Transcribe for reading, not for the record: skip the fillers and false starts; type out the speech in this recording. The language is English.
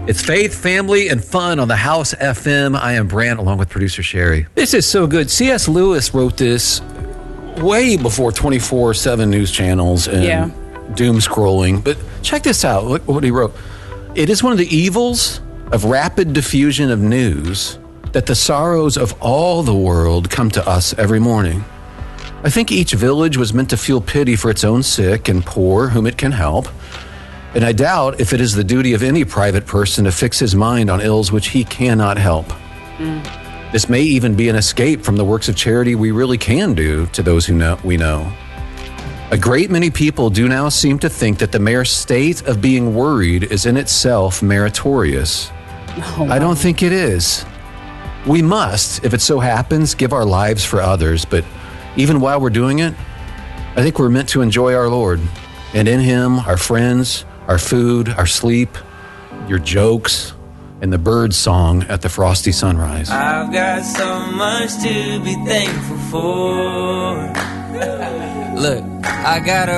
It's faith, family, and fun on the House FM. I am Brant, along with producer Sherry. This is so good. C.S. Lewis wrote this way before 24/7 news channels and doom scrolling. But check this out. Look what he wrote. It is one of the evils of rapid diffusion of news that the sorrows of all the world come to us every morning. I think each village was meant to feel pity for its own sick and poor whom it can help. And I doubt if it is the duty of any private person to fix his mind on ills which he cannot help. This may even be an escape from the works of charity we really can do to those we know. A great many people do now seem to think that the mere state of being worried is in itself meritorious. Oh, wow. I don't think it is. We must, if it so happens, give our lives for others, but even while we're doing it, I think we're meant to enjoy our Lord, and in Him, our friends, our food, our sleep, your jokes, and the bird song at the frosty sunrise. I've got so much to be thankful for. Look, I got a